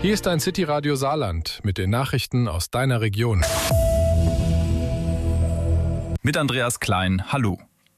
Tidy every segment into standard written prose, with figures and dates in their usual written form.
Hier ist ein City-Radio Saarland mit den Nachrichten aus deiner Region. Mit Andreas Klein, hallo.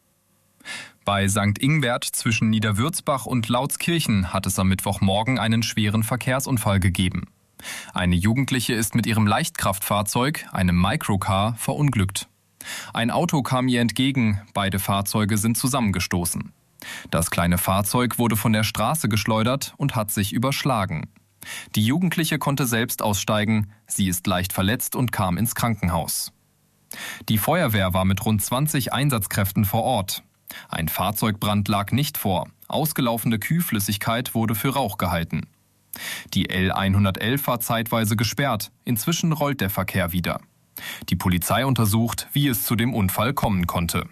Bei St. Ingbert zwischen Niederwürzbach und Lautskirchen hat es am Mittwochmorgen einen schweren Verkehrsunfall gegeben. Eine Jugendliche ist mit ihrem Leichtkraftfahrzeug, einem Microcar, verunglückt. Ein Auto kam ihr entgegen, beide Fahrzeuge sind zusammengestoßen. Das kleine Fahrzeug wurde von der Straße geschleudert und hat sich überschlagen. Die Jugendliche konnte selbst aussteigen, sie ist leicht verletzt und kam ins Krankenhaus. Die Feuerwehr war mit rund 20 Einsatzkräften vor Ort. Ein Fahrzeugbrand lag nicht vor, ausgelaufene Kühlflüssigkeit wurde für Rauch gehalten. Die L111 war zeitweise gesperrt, inzwischen rollt der Verkehr wieder. Die Polizei untersucht, wie es zu dem Unfall kommen konnte.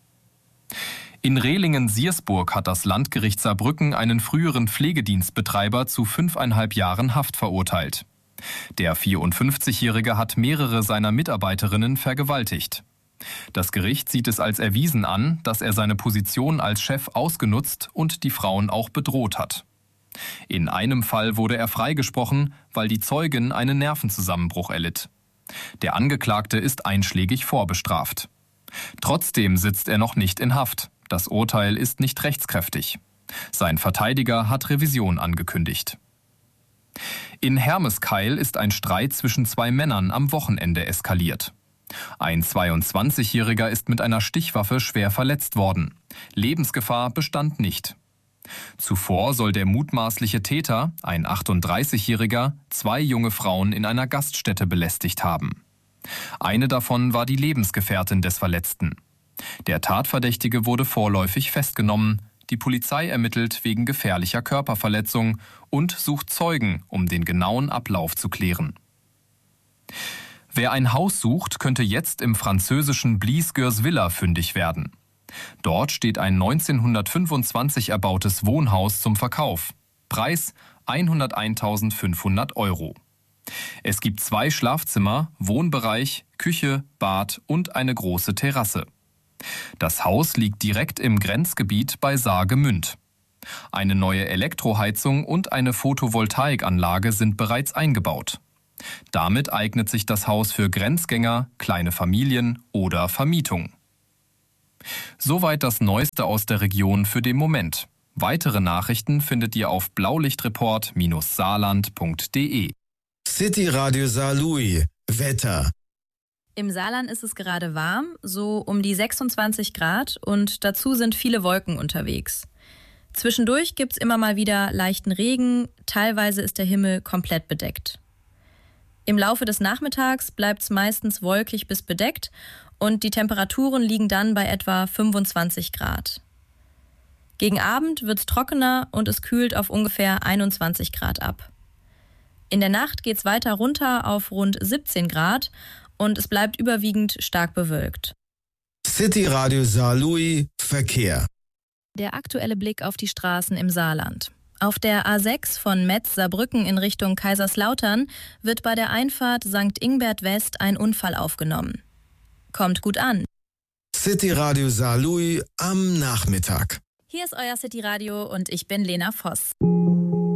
In Rehlingen-Siersburg hat das Landgericht Saarbrücken einen früheren Pflegedienstbetreiber zu 5,5 Jahren Haft verurteilt. Der 54-Jährige hat mehrere seiner Mitarbeiterinnen vergewaltigt. Das Gericht sieht es als erwiesen an, dass er seine Position als Chef ausgenutzt und die Frauen auch bedroht hat. In einem Fall wurde er freigesprochen, weil die Zeugin einen Nervenzusammenbruch erlitt. Der Angeklagte ist einschlägig vorbestraft. Trotzdem sitzt er noch nicht in Haft. Das Urteil ist nicht rechtskräftig. Sein Verteidiger hat Revision angekündigt. In Hermeskeil ist ein Streit zwischen zwei Männern am Wochenende eskaliert. Ein 22-Jähriger ist mit einer Stichwaffe schwer verletzt worden. Lebensgefahr bestand nicht. Zuvor soll der mutmaßliche Täter, ein 38-Jähriger, zwei junge Frauen in einer Gaststätte belästigt haben. Eine davon war die Lebensgefährtin des Verletzten. Der Tatverdächtige wurde vorläufig festgenommen. Die Polizei ermittelt wegen gefährlicher Körperverletzung und sucht Zeugen, um den genauen Ablauf zu klären. Wer ein Haus sucht, könnte jetzt im französischen Blies-Gürs-Villa fündig werden. Dort steht ein 1925 erbautes Wohnhaus zum Verkauf. Preis 101.500 €. Es gibt 2 Schlafzimmer, Wohnbereich, Küche, Bad und eine große Terrasse. Das Haus liegt direkt im Grenzgebiet bei Saargemünd. Eine neue Elektroheizung und eine Photovoltaikanlage sind bereits eingebaut. Damit eignet sich das Haus für Grenzgänger, kleine Familien oder Vermietung. Soweit das Neueste aus der Region für den Moment. Weitere Nachrichten findet ihr auf blaulichtreport-saarland.de. City Radio Saarlouis. Wetter. Im Saarland ist es gerade warm, so um die 26 Grad und dazu sind viele Wolken unterwegs. Zwischendurch gibt's immer mal wieder leichten Regen, teilweise ist der Himmel komplett bedeckt. Im Laufe des Nachmittags bleibt's meistens wolkig bis bedeckt und die Temperaturen liegen dann bei etwa 25 Grad. Gegen Abend wird's trockener und es kühlt auf ungefähr 21 Grad ab. In der Nacht geht's weiter runter auf rund 17 Grad und es bleibt überwiegend stark bewölkt. City Radio Saarlouis Verkehr. Der aktuelle Blick auf die Straßen im Saarland. Auf der A6 von Metz-Saarbrücken in Richtung Kaiserslautern wird bei der Einfahrt St. Ingbert West ein Unfall aufgenommen. Kommt gut an. City Radio Saarlouis am Nachmittag. Hier ist euer City Radio und ich bin Lena Voss.